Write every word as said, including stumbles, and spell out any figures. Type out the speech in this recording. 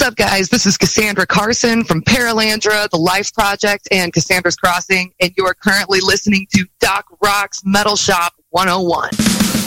up, guys? This is Cassandra Carson from Paralandra, The Life Project, and Cassandra's Crossing, and you are currently listening to Doc Rock's Metal Shop one oh one.